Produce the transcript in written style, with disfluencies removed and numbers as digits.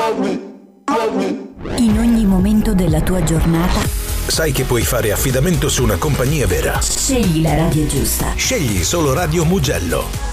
In ogni momento della tua giornata sai che puoi fare affidamento su una compagnia vera. scegli la radio giusta. Scegli solo Radio Mugello.